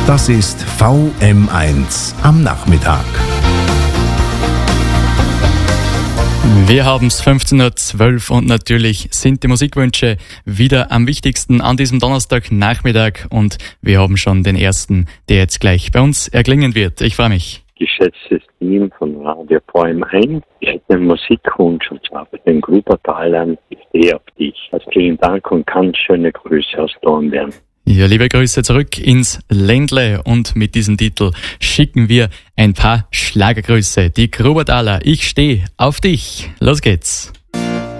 Das ist VM1 am Nachmittag. Wir haben es 15.12 Uhr und natürlich sind die Musikwünsche wieder am wichtigsten an diesem Donnerstagnachmittag und wir haben schon den ersten, der jetzt gleich bei uns erklingen wird. Ich freue mich. Geschätztes Team von Radio VM1, ich hätte einen Musikwunsch und zwar bei den Grubertalern. Ich stehe auf dich. Also vielen Dank und ganz schöne Grüße aus Dornbirn. Ja, liebe Grüße zurück ins Ländle und mit diesem Titel schicken wir ein paar Schlagergrüße. Die Grubertaler, ich stehe auf dich. Los geht's.